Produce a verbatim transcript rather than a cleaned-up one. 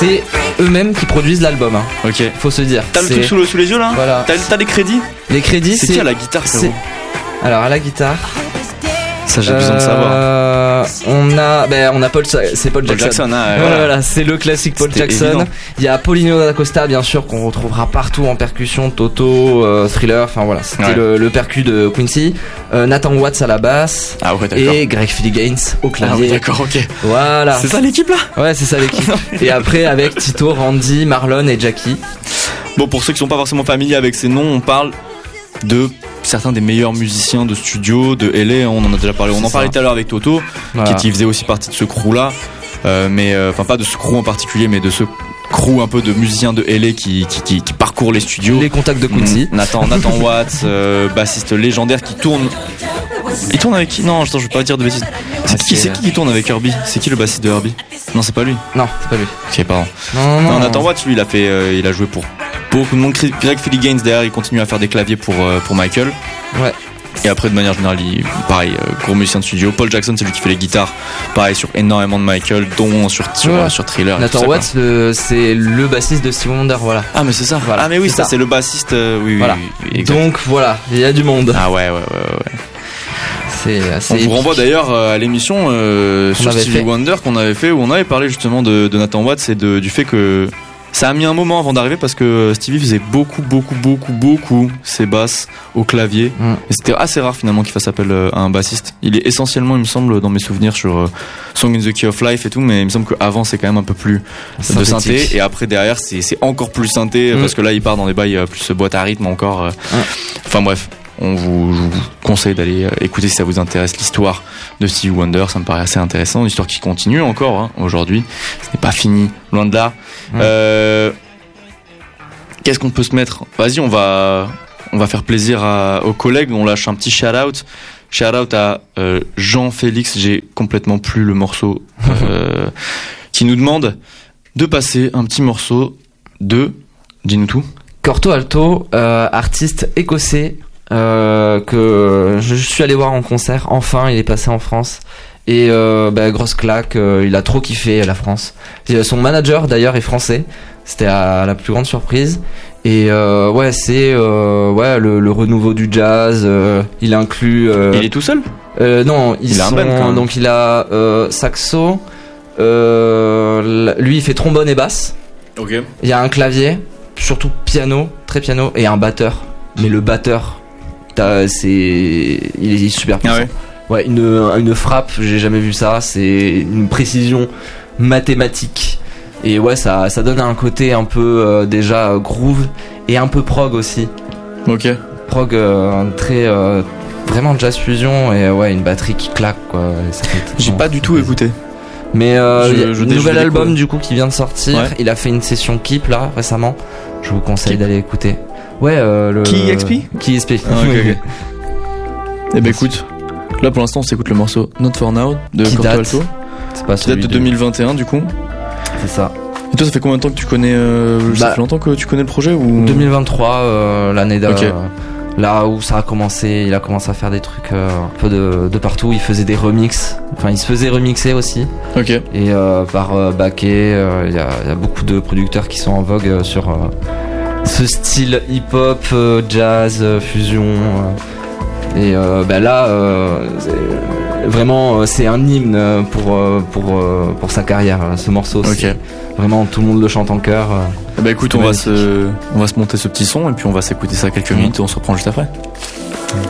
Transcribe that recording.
c'est eux-mêmes qui produisent l'album. Hein. Ok. Faut se dire. T'as le c'est... truc sous, le, sous les yeux là. Voilà. T'as, t'as les crédits. Les crédits, c'est, c'est qui à la guitare, frérot? Alors à la guitare. Ça j'ai euh, besoin de savoir. On a, ben on a Paul, c'est Paul, Paul Jackson. Jackson hein, voilà, voilà. voilà, c'est le classique Paul C'était Jackson. Évident. Il y a Paulinho da Costa bien sûr qu'on retrouvera partout en percussion, Toto, euh, Thriller, enfin voilà, c'était ouais. le, le percu de Quincy. Euh, Nathan Watts à la basse. Ah ouais, d'accord. Et Greg Philligaines au clavier. Ah ouais, d'accord, ok. Voilà. C'est ça l'équipe là. Ouais, c'est ça l'équipe. Et après avec Tito, Randy, Marlon et Jackie. Bon, pour ceux qui sont pas forcément familiers avec ces noms, on parle de certains des meilleurs musiciens de studio de L A, on en a déjà parlé, on c'est en parlait ça. Tout à l'heure avec Toto, voilà. qui, qui faisait aussi partie de ce crew là, euh, mais enfin euh, pas de ce crew en particulier, mais de ce crew un peu de musiciens de L A qui, qui, qui, qui parcourent les studios. Les contacts de Quincy. Mmh, Nathan, Nathan Watts, euh, bassiste légendaire qui tourne. Il tourne avec qui? Non, attends, je veux pas dire de bêtises. C'est, ah, qui, c'est... c'est qui qui tourne avec Herbie? C'est qui le bassiste de Herbie? Non, c'est pas lui. Non, c'est pas lui. Ok, pardon. Non, non, non Nathan Watts, lui, il a fait, euh, il a joué pour beaucoup de monde. Greg Philligaines derrière, il continue à faire des claviers pour euh, pour Michael. Ouais. Et après, de manière générale, il, pareil, euh, gros musicien de studio. Paul Jackson, c'est lui qui fait les guitares, pareil, sur énormément de Michael, dont sur sur, ouais. sur Thriller. Nathan Watts, le, c'est le bassiste de Stevie Wonder, voilà. Ah, mais c'est ça. Voilà. Ah, mais oui, c'est ça, ça, c'est le bassiste. Euh, oui, voilà. oui, oui, donc voilà, il y a du monde. Ah ouais, ouais, ouais, ouais. C'est assez on vous renvoie d'ailleurs à l'émission euh, sur Stevie fait. Wonder qu'on avait fait, où on avait parlé justement de, de Nathan Watts et de, du fait que ça a mis un moment avant d'arriver parce que Stevie faisait beaucoup, beaucoup, beaucoup, beaucoup ses basses au clavier. Mm. Et c'était assez rare finalement qu'il fasse appel à un bassiste. Il est essentiellement, il me semble, dans mes souvenirs sur euh, Song in the Key of Life et tout, mais il me semble qu'avant c'est quand même un peu plus synthétique. De synthé. Et après derrière c'est, c'est encore plus synthé mm. parce que là il part dans des bails plus boîte à rythme encore. Euh. Mm. Enfin bref. On vous, je vous conseille d'aller écouter si ça vous intéresse l'histoire de Stevie Wonder, ça me paraît assez intéressant, une histoire qui continue encore hein, aujourd'hui, ce n'est pas fini, loin de là. Mmh. Euh, qu'est-ce qu'on peut se mettre? Vas-y, on va, on va faire plaisir à, aux collègues, on lâche un petit shout-out. Shout-out à euh, Jean-Félix, j'ai complètement plus le morceau, euh, qui nous demande de passer un petit morceau de, dis-nous tout. Corto Alto, euh, artiste écossais. Euh, que je suis allé voir en concert, enfin il est passé en France et euh, bah, grosse claque, euh, il a trop kiffé la France. Et son manager d'ailleurs est français, c'était à la plus grande surprise et euh, ouais c'est euh, ouais le, le renouveau du jazz, euh, il inclut euh, il est tout seul euh, non ils il sont, a un band, donc il a euh, saxo, euh, lui il fait trombone et basse, ok. Il y a un clavier, surtout piano, très piano, et un batteur, mais le batteur T'as, c'est, il est super puissant. Ah ouais. Ouais, une, une frappe, j'ai jamais vu ça. C'est une précision mathématique. Et ouais, ça, ça donne un côté un peu euh, déjà groove et un peu prog aussi. Ok. Prog euh, très euh, vraiment jazz fusion et ouais, une batterie qui claque quoi. Ça fait j'ai pas du tout écouté. Mais euh, je, y a je un dé- nouvel album du coup qui vient de sortir. Ouais. Il a fait une session Keep là récemment. Je vous conseille Keep. d'aller écouter. Ouais, euh, le. Qui X P Qui X P. Ah, ok, ok. Eh ben écoute, là pour l'instant on s'écoute le morceau Not For Now de qui Corto date, Alto. C'est pas qui date de, de deux mille vingt et un du coup. C'est ça. Et toi ça fait combien de temps que tu connais euh, bah, ça fait longtemps que tu connais le projet ou deux mille vingt-trois, euh, l'année d'avant. Okay. Euh, là où ça a commencé, il a commencé à faire des trucs euh, un peu de, de partout. Il faisait des remixes. Enfin, il se faisait remixer aussi. Ok. Et euh, par euh, Baké, il euh, y, y a beaucoup de producteurs qui sont en vogue euh, sur. Euh, ce style hip-hop, euh, jazz, euh, fusion euh, et euh, bah là euh, vraiment euh, c'est un hymne pour, euh, pour, euh, pour sa carrière ce morceau. Okay. Vraiment tout le monde le chante en chœur. euh, bah écoute on va, se, on va se monter ce petit son et puis on va s'écouter ça quelques mmh. minutes et on se reprend juste après.